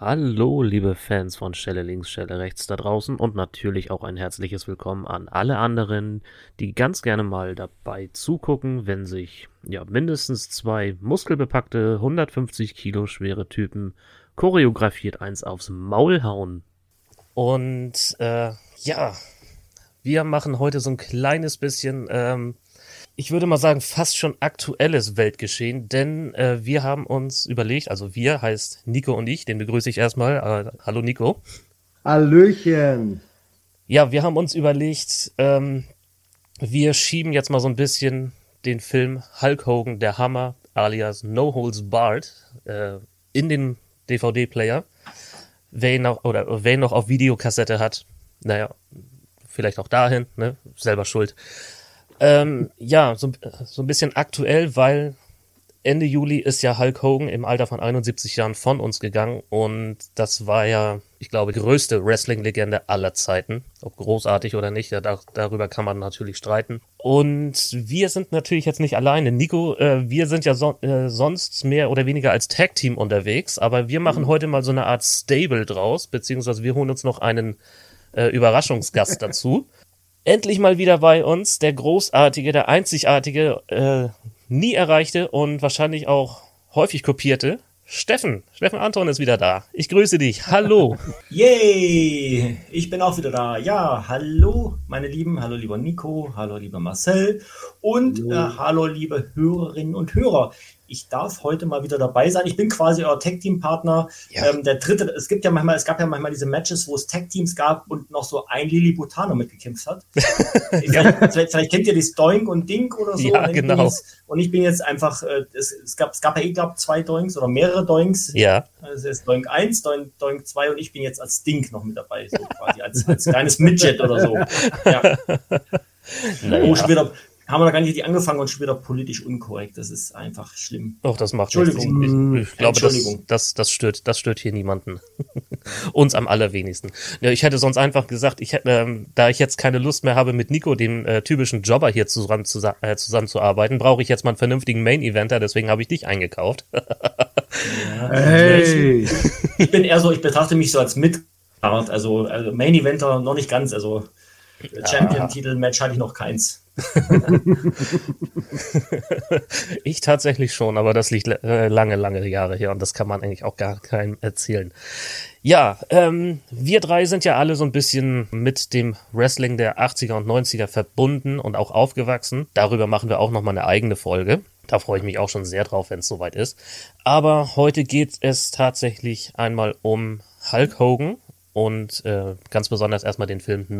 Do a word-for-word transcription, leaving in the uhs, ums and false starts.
Hallo, liebe Fans von Stelle links, Stelle rechts da draußen und natürlich auch ein herzliches Willkommen an alle anderen, die ganz gerne mal dabei zugucken, wenn sich ja mindestens zwei muskelbepackte, hundertfünfzig Kilo schwere Typen choreografiert eins aufs Maul hauen. Und äh, ja, wir machen heute so ein kleines bisschen, ähm, ich würde mal sagen, fast schon aktuelles Weltgeschehen, denn äh, wir haben uns überlegt, also wir heißt Nico und ich, den begrüße ich erstmal. Äh, hallo Nico. Hallöchen. Ja, wir haben uns überlegt, ähm, wir schieben jetzt mal so ein bisschen den Film Hulk Hogan, der Hammer, alias No Holds Barred, äh, in den D V D-Player. Wer ihn noch, oder wer ihn noch auf Videokassette hat, naja, vielleicht auch dahin, ne, selber schuld. Ähm, ja, so, so ein bisschen aktuell, weil Ende Juli ist ja Hulk Hogan im Alter von einundsiebzig Jahren von uns gegangen und das war ja, ich glaube, die größte Wrestling-Legende aller Zeiten. Ob großartig oder nicht, da, darüber kann man natürlich streiten. Und wir sind natürlich jetzt nicht alleine. Nico, äh, wir sind ja so, äh, sonst mehr oder weniger als Tag-Team unterwegs, aber wir machen heute mal so eine Art Stable draus, beziehungsweise wir holen uns noch einen äh, Überraschungsgast dazu. Endlich mal wieder bei uns der großartige, der einzigartige, äh, nie erreichte und wahrscheinlich auch häufig kopierte Steffen. Steffen Anton ist wieder da. Ich grüße dich. Hallo. Yay! Ich bin auch wieder da. Ja, hallo, meine Lieben. Hallo, lieber Nico. Hallo, lieber Marcel. Und hallo, äh, hallo liebe Hörerinnen und Hörer. Ich darf heute mal wieder dabei sein. Ich bin quasi euer Tag-Team-Partner. Ja. Ähm, der dritte, es gibt ja manchmal, es gab ja manchmal diese Matches, wo es Tag-Teams gab und noch so ein Lilliputaner mitgekämpft hat. vielleicht, vielleicht, vielleicht kennt ihr das Doink und Dink oder so. Ja, und genau. Jetzt, und ich bin jetzt einfach, äh, es, es gab, es gab ja eh, glaube ich, zwei Doinks oder mehrere Doinks. Ja. Also ist Doink eins, Doink, Doink zwei und ich bin jetzt als Dink noch mit dabei, so quasi als, als kleines Midget oder so. Ja. Naja. Oh, schon wieder, haben wir noch gar nicht richtig angefangen und schon wieder politisch unkorrekt. Das ist einfach schlimm. Doch, das macht Entschuldigung. nichts. Ich, ich glaube, das, das, das, stört, das stört hier niemanden. Uns am allerwenigsten. Ja, ich hätte sonst einfach gesagt, ich hätte, ähm, da ich jetzt keine Lust mehr habe, mit Nico, dem äh, typischen Jobber, hier zusammen, zusammen, äh, zusammenzuarbeiten, brauche ich jetzt mal einen vernünftigen Main-Eventer, deswegen habe ich dich eingekauft. Ja, hey. ich, ich bin eher so, ich betrachte mich so als Mid-Card, also, also Main-Eventer noch nicht ganz, also Champion-Titel-Match hatte ich noch keins. Ich tatsächlich schon, aber das liegt äh, lange, lange Jahre her und das kann man eigentlich auch gar keinem erzählen. Ja, ähm, wir drei sind ja alle so ein bisschen mit dem Wrestling der achtziger und neunziger verbunden und auch aufgewachsen. Darüber machen wir auch nochmal eine eigene Folge. Da freue ich mich auch schon sehr drauf, wenn es soweit ist. Aber heute geht es tatsächlich einmal um Hulk Hogan und äh, ganz besonders erstmal den Film